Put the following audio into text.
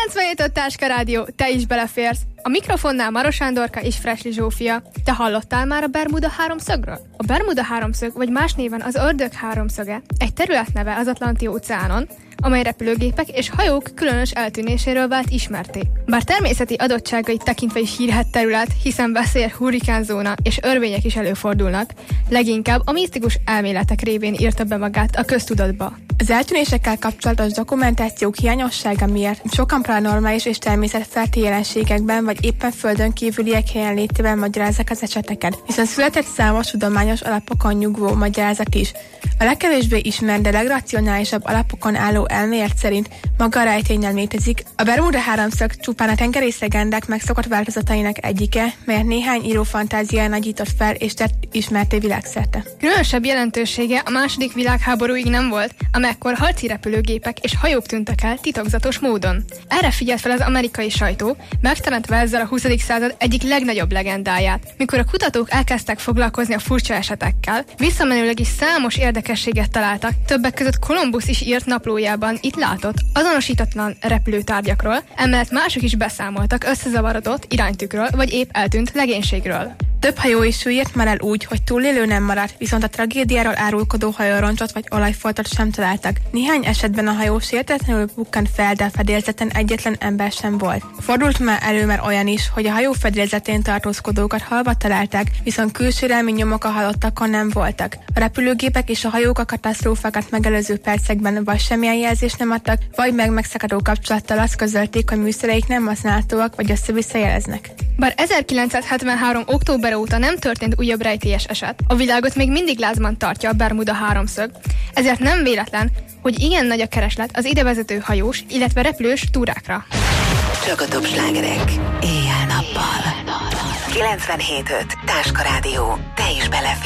97.5 Táska Rádió, te is beleférsz. A mikrofonnál Maros Andorka és Fresli Zsófia. Te hallottál már a Bermuda háromszögről? A Bermuda háromszög, vagy más néven az ördög háromszöge, egy területneve az Atlanti-óceánon, amely repülőgépek és hajók különös eltűnéséről vált ismerté. Bár természeti adottságait tekintve is hírhedt terület, hiszen veszélyes hurrikánzóna és örvények is előfordulnak, leginkább a misztikus elméletek révén írta be magát a köztudatba. Az eltűnésekkel kapcsolatos dokumentációk hiányossága miatt sokan paranormális és természetfeletti jelenségekben vagy éppen földön kívüliek jelenlétében magyarázzák az eseteket, hiszen született számos tudományos alapokon nyugvó magyarázat is. A legkevésbé ismert, de legracionálisabb alapokon álló elmélet szerint maga a rejtély nem létezik. A Bermuda háromszög csupán a tengerész legendák megszokott változatainak egyike, melyet néhány író fantáziája nagyított fel és tett ismerté világszerte. Különösebb jelentősége a II. Világháborúig nem volt, amekkor harci repülőgépek és hajók tűntek el titokzatos módon. Erre figyelt fel az amerikai sajtó, megteremtve ezzel a 20. század egyik legnagyobb legendáját. Mikor a kutatók elkezdtek foglalkozni a furcsa esetekkel, visszamenőleg is számos érdekességet találtak, többek között Kolumbusz is írt naplójában itt látott, azonosítatlan repülőtárgyakról, emellett mások is beszámoltak összezavarodott iránytükről vagy épp eltűnt legénységről. Több hajó is süllyedt már el úgy, hogy túlélő nem maradt, viszont a tragédiáról árulkodó hajóroncsot vagy olajfoltot sem találtak. Néhány esetben a hajó sértetlenül bukkant fel, de a fedélzeten egyetlen ember sem volt. Fordult már olyan is, hogy a hajó fedélzetén tartózkodókat halva találták, viszont külsőrelmi nyomok a halottakon nem voltak. A repülőgépek és a hajók a katasztrófákat megelőző percekben vagy semmilyen jelzést nem adtak, vagy megszakadó kapcsolattal azt közölték, hogy műszereik nem használhatóak, vagy össze-vissza jeleznek. Bár 1973. október óta nem történt újabb rejtélyes eset, a világot még mindig lázban tartja a Bermuda háromszög, ezért nem véletlen, hogy igen nagy a kereslet az idevezető hajós, illetve repülős túrákra. Csak a top slágerek, éjjel-nappal. 97.5 Táska Rádió, te is beleférsz.